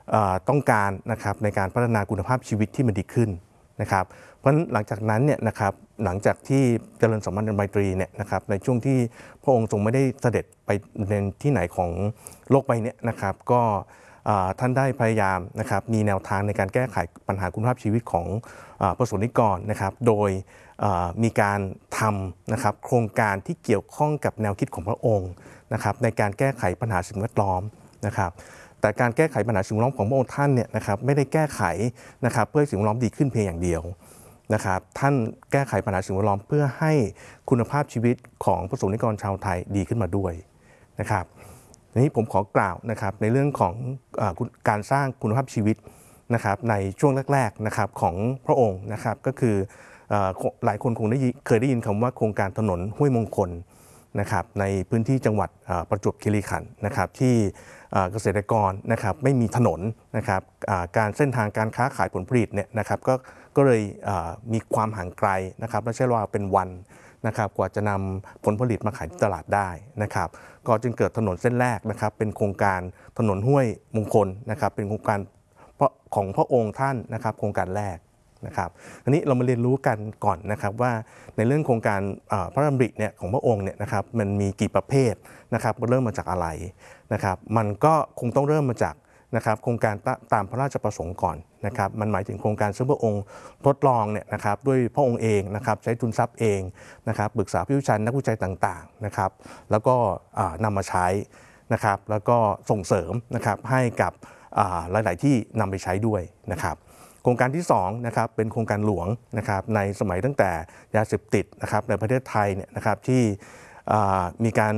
ต้องการนะครับในการพัฒนาคุณภาพชีวิตที่มันดีขึ้นนะครับเพราะฉะนั้นหลังจากนั้นเนี่ยนะครับหลังจากที่เจริญสัมพันธไมตรีเนี่ยนะครับในช่วงที่พระองค์ทรงไม่ได้เสด็จไปในที่ไหนของโลกใบนี้นะครับก็ท่านได้พยายามนะครับมีแนวทางในการแก้ไขปัญหาคุณภาพชีวิตของประสบนิกรนะครับโดยมีการทำนะครับโครงการที่เกี่ยวข้องกับแนวคิดของพระองค์นะครับในการแก้ไขปัญหาสิ่งแวดล้อมนะครับแต่การแก้ไขปัญหาสิ่งแวดล้อมของพระองค์ท่านเนี่ยนะครับไม่ได้แก้ไขนะครับเพื่อให้สิ่งแวดล้อมดีขึ้นเพียงอย่างเดียวนะครับท่านแก้ไขปัญหาสิ่งแวดล้อมเพื่อให้คุณภาพชีวิตของประสบนิกรชาวไทยดีขึ้นมาด้วยนะครับทีนี้ผมขอกล่าวนะครับในเรื่องของการสร้างคุณภาพชีวิตนะครับในช่วงแรกๆนะครับของพระองค์นะครับก็คือหลายคนคงเคยได้ยินคำว่าโครงการถนนห้วยมงคลนะครับในพื้นที่จังหวัดประจวบคีรีขันธ์นะครับที่เกษตรกรนะครับไม่มีถนนนะครับการเส้นทางการค้าขายผลผลิตเนี่ยนะครับก็เลยมีความห่างไกลนะครับและใช้เวลาเป็นวันนะครับกว่าจะนำผลผลิตมาขายที่ตลาดได้นะครับก็จึงเกิดถนนเส้นแรกนะครับเป็นโครงการถนนห้วยมงคลนะครับเป็นโครงการของพระองค์ท่านนะครับโครงการแรกนะครับอันนี้เรามาเรียนรู้กันก่อนนะครับว่าในเรื่องโครงการพระดำริเนี่ยของพระองค์เนี่ยนะครับมันมีกี่ประเภทนะครับเริ่มมาจากอะไรนะครับมันก็คงต้องเริ่มมาจากนะครับโครงการตามพระราชประสงค์ก่อนนะครับมันหมายถึงโครงการซึ่งพระองค์ทดลองเนี่ยนะครับด้วยพระองค์เองนะครับใช้ทุนทรัพย์เองนะครับปรึกษาผู้เชี่ยวชาญนักวิจัยต่างๆนะครับแล้วก็นำมาใช้นะครับแล้วก็ส่งเสริมนะครับให้กับหลายๆที่นำไปใช้ด้วยนะครับโครงการที่2นะครับเป็นโครงการหลวงนะครับในสมัยตั้งแต่ยาเสพติดนะครับในประเทศไทยเนี่ยนะครับที่มีการ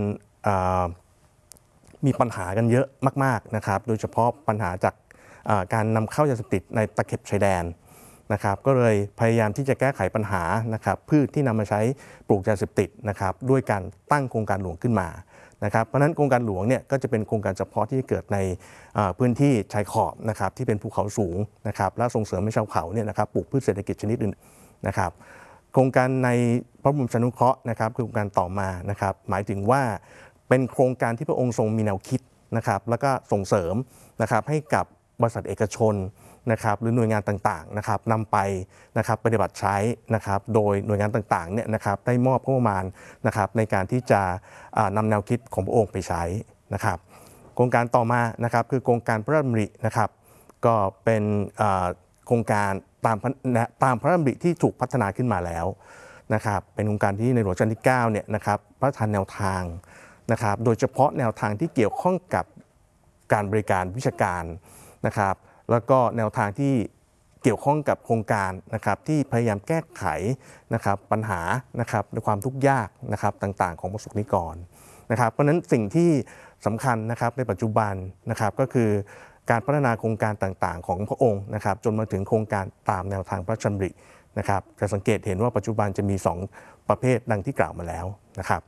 มีปัญหากันเยอะมากๆนะครับโดยเฉพาะปัญหาจากการนำเข้ายาเสพติดในตะเข็บชายแดนนะครับก็เลยพยายามที่จะแก้ไขปัญหานะครับพืชที่นำมาใช้ปลูกยาเสพติดนะครับด้วยการตั้งโครงการหลวงขึ้นมานะครับเพราะฉะนั้นโครงการหลวงเนี่ยก็จะเป็นโครงการเฉพาะที่เกิดในพื้นที่ชายขอบนะครับที่เป็นภูเขาสูงนะครับและส่งเสริมให้ชาวเขาเนี่ยนะครับปลูกพืชเศรษฐกิจชนิดอื่นนะครับโครงการในพระบรมชนุเคราะห์นะครับคือโครงการต่อมานะครับหมายถึงว่าเป็นโครงการที่พระองค์ทรงมีแนวคิดนะครับแล้วก็ส่งเสริมนะครับให้กับบริษัทเอกชนนะครับหรือหน่วยงานต่างๆนะครับนำไปนะครับปฏิบัติใช้นะครับโดยหน่วยงานต่างๆเนี่ยนะครับได้มอบงบประมาณนะครับในการที่จะนำแนวคิดของพระองค์ไปใช้นะครับโครงการต่อมานะครับคือโครงการพระราชดำรินะครับก็เป็นโครงการตามพระราชดำริที่ถูกพัฒนาขึ้นมาแล้วนะครับเป็นโครงการที่ในหลวงรัชกาลที่9เนี่ยนะครับพระราชทานแนวทางนะครับโดยเฉพาะแนวทางที่เกี่ยวข้องกับการบริการวิชาการนะครับแล้วก็แนวทางที่เกี่ยวข้องกับโครงการนะครับที่พยายามแก้ไขนะครับปัญหานะครับในความทุกข์ยากนะครับต่างๆของประสบนิกรนะครับเพราะฉะนั้นสิ่งที่สำคัญนะครับในปัจจุบันนะครับก็คือการพัฒนาโครงการต่างๆของพระองค์นะครับจนมาถึงโครงการตามแนวทางพระราชดำรินะครับจะสังเกตเห็นว่าปัจจุบันจะมี2ประเภทดังที่กล่าวมาแล้วนะครับ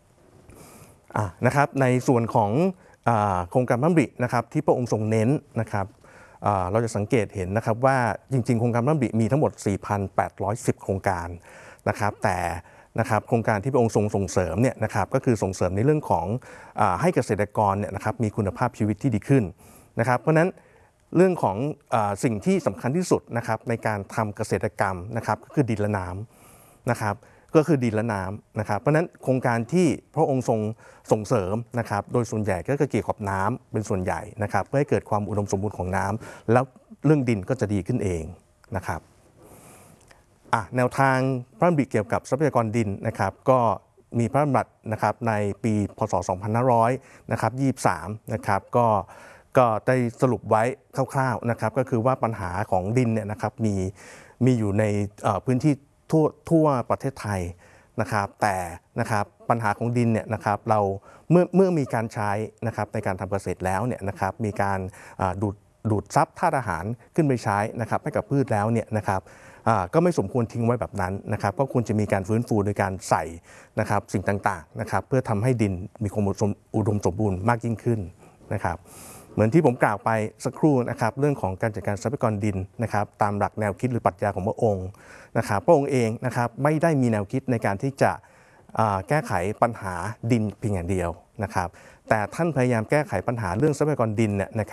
นะครับในส่วนของโครงการพระดำรินะครับที่พระองค์ทรงเน้นนะครับเราจะสังเกตเห็นนะครับว่าจริงๆโครงการพระดำริมีทั้งหมด 4,810 โครงการนะครับแต่นะครับโครงการที่พระองค์ทรงส่งเสริมเนี่ยนะครับก็คือส่งเสริมในเรื่องของให้เกษตรกรเนี่ยนะครับมีคุณภาพชีวิตที่ดีขึ้นนะครับเพราะฉะนั้นเรื่องของสิ่งที่สำคัญที่สุดนะครับในการทำเกษตรกรรมนะครับก็คือดินและน้ำนะครับก็คือดินและน้ำนะครับเพราะฉะนั้นโครงการที่พระองค์ทรงส่งเสริมนะครับโดยส่วนใหญ่ก็เกี่ยวกับน้ำเป็นส่วนใหญ่นะครับเพื่อให้เกิดความอุดมสมบูรณ์ของน้ำแล้วเรื่องดินก็จะดีขึ้นเองนะครับแนวทางพระราชดำริเกี่ยวกับทรัพยากรดินนะครับก็มีพระราชดำรินะครับในปีพศ 2500 นะครับ 23 นะครับก็ได้สรุปไว้คร่าวๆนะครับก็คือว่าปัญหาของดินเนี่ยนะครับมีอยู่ในพื้นที่ทั่วประเทศไทยนะครับแต่นะครับปัญหาของดินเนี่ยนะครับเราเมื่อมีการใช้นะครับในการทำเกษตรแล้วเนี่ยนะครับมีการดูดซับธาตุอาหารขึ้นไปใช้นะครับให้กับพืชแล้วเนี่ยนะครับก็ไม่สมควรทิ้งไว้แบบนั้นนะครับก็ควรจะมีการฟื้นฟูโดยการใส่นะครับสิ่งต่างๆนะครับเพื่อทำให้ดินมีความอุดมสมบูรณ์มากยิ่งขึ้นนะครับเหมือนที่ผมกล่าวไปสักครู่นะครับเรื่องของการจัดการทรัพยากรดินนะครับตามหลักแนวคิดหรือปรัชญาของพระองค์นะครับพระองค์เองนะครับไม่ได้มีแนวคิดในการที่จะแก้ไขปัญหาดินเพียงอย่างเดียวนะครับแต่ท่านพยายามแก้ไขปัญหาเรื่องทรัพยากรดินเนี่ยนะครับ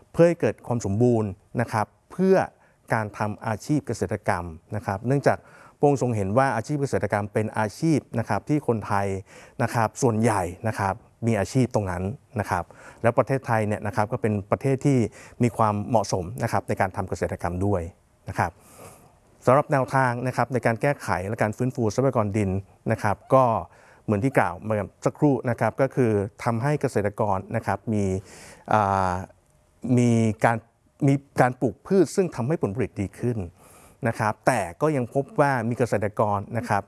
เพื่อให้เกิดความสมบูรณ์นะครับเพื่อการทำอาชีพเกษตรกรรมนะครับเนื่องจากพระองค์ทรงเห็นว่าอาชีพเกษตรกรรมเป็นอาชีพนะครับที่คนไทยนะครับส่วนใหญ่นะครับมีอาชีพตรงนั้นนะครับแล้วประเทศไทยเนี่ยนะครับก็เป็นประเทศที่มีความเหมาะสมนะครับในการทำเกษตรกรรมด้วยนะครับสำหรับแนวทางนะครับในการแก้ไขและการฟื้นฟูทรัพยากรดินนะครับก็เหมือนที่กล่าวมาสักครู่นะครับก็คือทำให้เกษตรกรนะครับมีการปลูกพืชซึ่งทำให้ผลผลิตดีขึ้นนะครับแต่ก็ยังพบว่ามีเกษตรกรนะครับ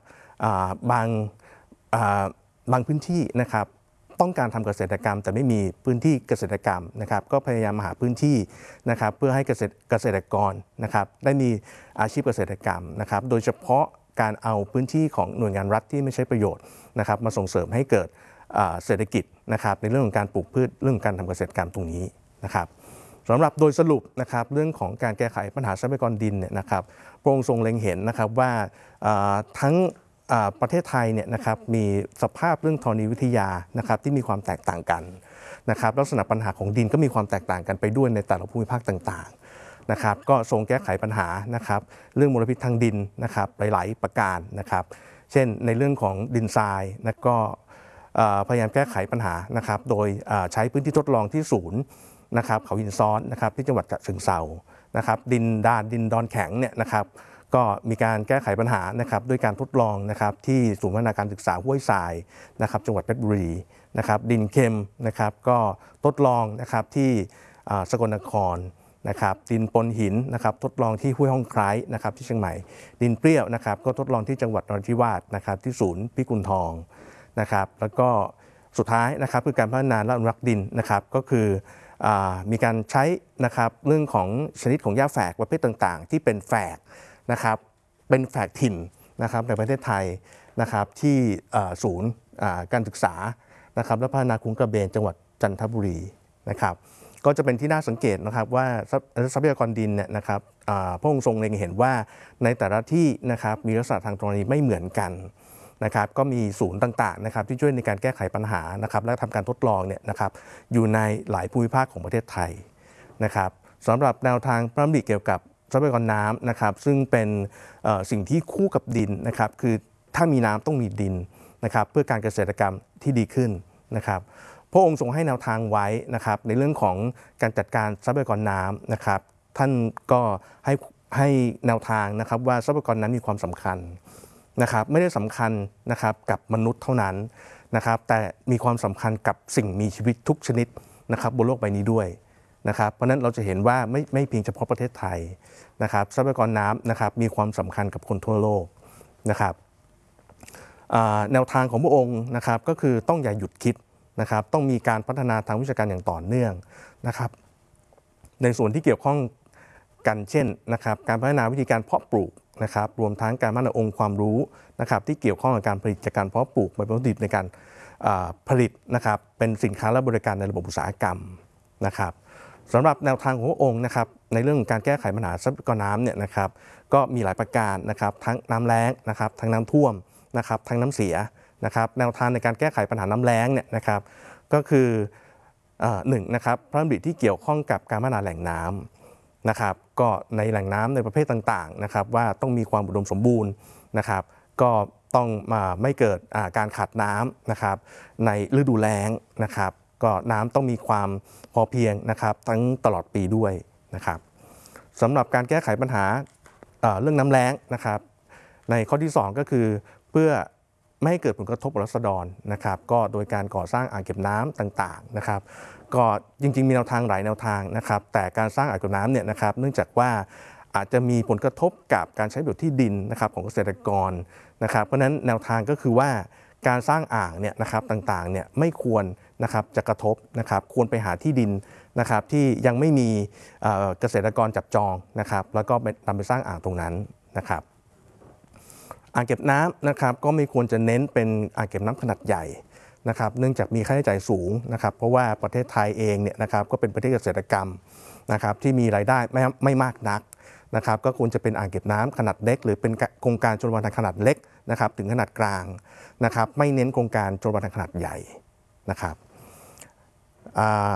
บางพื้นที่นะครับต้องการทำเกษตรกรรมแต่ไม่มีพื้นที่เกษตรกรรมนะครับก็พยายามหาพื้นที่นะครับเพื่อให้เกษตรกรนะครับได้มีอาชีพเกษตรกรรมนะครับโดยเฉพาะการเอาพื้นที่ของหน่วยงานรัฐที่ไม่ใช้ประโยชน์นะครับมาส่งเสริมให้เกิดเศรษฐกิจนะครับในเรื่องของการปลูกพืชเรื่องการทำเกษตรกรรมตรงนี้นะครับสำหรับโดยสรุปนะครับเรื่องของการแก้ไขปัญหาทรัพยากรดินเนี่ยนะครับพระองค์ทรงเล็งเห็นนะครับว่าทั้งประเทศไทยเนี่ยนะครับมีสภาพเรื่องธรณีวิทยานะครับที่มีความแตกต่างกันนะครับลักษณะปัญหาของดินก็มีความแตกต่างกันไปด้วยในแต่ละภูมิภาคต่างๆนะครับก็ทรงแก้ไขปัญหานะครับเรื่องมลพิษทางดินนะครับหลายๆประการนะครับเช่นในเรื่องของดินทรายและก็พยายามแก้ไขปัญหานะครับโดยใช้พื้นที่ทดลองที่ศูนย์นะครับเขาหินซ้อนนะครับที่จังหวัดฉะเชิงเทรานะครับดินดอนแข็งเนี่ยนะครับก็มีการแก้ไขปัญหานะครับด้วยการทดลองนะครับที่ศูนย์พัฒนาการศึกษาห้วยทรายนะครับจังหวัดเพชรบุรีนะครับดินเค็มนะครับก็ทดลองนะครับที่สกลนครนะครับดินปนหินนะครับทดลองที่ห้วยห้องไคร้นะครับที่เชียงใหม่ดินเปรี้ยวนะครับก็ทดลองที่จังหวัดนราธิวาสนะครับที่ศูนย์พิกุลทองนะครับแล้วก็สุดท้ายนะครับคือการพัฒนาและอนุรักษ์ดินนะครับก็คือมีการใช้นะครับเรื่องของชนิดของหญ้าแฝกประเภทต่างๆที่เป็นแฝกนะครับเป็นแฝกถิ่นนะครับในประเทศไทยนะครับที่ศูนย์การศึกษานะครับและพัฒนาคุ้งกระเบนจังหวัดจันทบุรีนะครับก็จะเป็นที่น่าสังเกตนะครับว่าทรัพยากรดินเนี่ยนะครับพระองค์ทรงเล็งเห็นว่าในแต่ละที่นะครับมีลักษณะทางธรณีไม่เหมือนกันนะครับก็มีศูนย์ต่างๆนะครับที่ช่วยในการแก้ไขปัญหานะครับและทำการทดลองเนี่ยนะครับอยู่ในหลายภูมิภาคของประเทศไทยนะครับสำหรับแนวทางพระดำริเกี่ยวกับทรัพยากรน้ำนะครับซึ่งเป็นสิ่งที่คู่กับดินนะครับคือถ้ามีน้ำต้องมีดินนะครับเพื่อการเกษตรกรรมที่ดีขึ้นนะครับพระองค์ทรงให้แนวทางไว้นะครับในเรื่องของการจัดการทรัพยากรน้ำนะครับท่านก็ให้แนวทางนะครับว่าทรัพยากรน้ำมีความสำคัญนะครับไม่ได้สำคัญนะครับกับมนุษย์เท่านั้นนะครับแต่มีความสำคัญกับสิ่งมีชีวิตทุกชนิดนะครับบนโลกใบนี้ด้วยนะครับเพราะนั้นเราจะเห็นว่าไม่เพียงเฉพาะประเทศไทยนะครับทรัพยากรน้ำนะครับมีความสำคัญกับคนทั่วโลกนะครับแนวทางของพระองค์นะครับก็คือต้องอย่าหยุดคิดนะครับต้องมีการพัฒนาทางวิชาการอย่างต่อเนื่องนะครับในส่วนที่เกี่ยวข้องกันเช่นนะครับการพัฒนาวิธีการเพาะปลูกนะครับรวมทั้งการพัฒนาองค์ความรู้นะครับที่เกี่ยวข้องกับการผลิตจากการเพาะปลูกมาเป็นวัตถุดิบในการผลิตนะครับเป็นสินค้าและบริการในระบบอุตสาหกรรมนะครับสำหรับแนวทางของพระองค์นะครับในเรื่องของการแก้ไขปัญหาทรัพยากรน้ำเนี่ยนะครับก็มีหลายประการนะครับทั้งน้ำแล้งนะครับทั้งน้ำท่วมนะครับทั้งน้ำเสียนะครับแนวทางในการแก้ไขปัญหาน้ำแล้งเนี่ยนะครับก็คือหนึ่งนะครับพระดำริที่เกี่ยวข้องกับการพัฒนาแหล่งน้ำนะครับก็ในแหล่งน้ำในประเภทต่างๆนะครับว่าต้องมีความอุดมสมบูรณ์นะครับก็ต้องไม่เกิดการขาดน้ำนะครับในฤดูแล้งนะครับก็น้ำต้องมีความพอเพียงนะครับทั้งตลอดปีด้วยนะครับสำหรับการแก้ไขปัญหาเรื่องน้ำแล้งนะครับในข้อที่2ก็คือเพื่อไม่ให้เกิดผลกระทบต่อรัษฎรนะครับก็โดยการก่อสร้างอ่างเก็บน้ำต่างๆนะครับก็จริงๆมีแนวทางหลายแนวทางนะครับแต่การสร้างอ่างเก็บน้ำเนี่ยนะครับเนื่องจากว่าอาจจะมีผลกระทบกับการใช้ประโยชน์ที่ดินนะครับของเกษตรกรนะครับเพราะฉะนั้นแนวทางก็คือว่าการสร้างอ่างเนี่ยนะครับต่างๆเนี่ยไม่ควรนะครับจะกระทบนะครับควรไปหาที่ดินนะครับที่ยังไม่มีเกษตรกรจับจองนะครับแล้วก็นำไปสร้างอ่างตรงนั้นนะครับอ่างเก็บน้ำนะครับก็ไม่ควรจะเน้นเป็นอ่างเก็บน้ำขนาดใหญ่นะครับเนื่องจากมีค่าใช้จ่ายสูงนะครับเพราะว่าประเทศไทยเองเนี่ยนะครับก็เป็นประเทศเกษตรกรรมนะครับที่มีรายได้ไม่มากนักนะครับก็ควรจะเป็นอ่างเก็บน้ำขนาดเล็กหรือเป็นโครงการชลประทานขนาดเล็กนะครับถึงขนาดกลางนะครับไม่เน้นโครงการชลประทานขนาดใหญ่นะครับ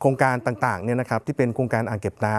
โครงการต่างๆเนี่ยนะครับที่เป็นโครงการอ่างเก็บน้ำ